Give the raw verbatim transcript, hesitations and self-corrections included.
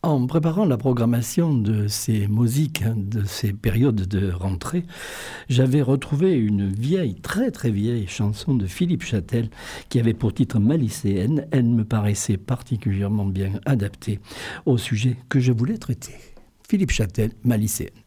En préparant la programmation de ces musiques, hein, de ces périodes de rentrée, j'avais retrouvé une vieille, très très vieille chanson de Philippe Châtel qui avait pour titre Ma lycéenne. Elle me paraissait particulièrement bien adaptée au sujet que je voulais traiter. Philippe Châtel, Ma lycéenne.